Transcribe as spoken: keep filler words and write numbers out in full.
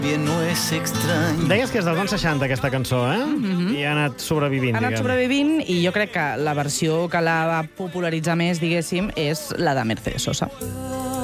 No es extraño. Deies que és dels anys seixanta, aquesta cançó, eh? Mm-hmm. I ha anat sobrevivint, Ha anat diguem. sobrevivint i jo crec que la versió que la va popularitzar més, diguéssim, és la de Mercedes Sosa.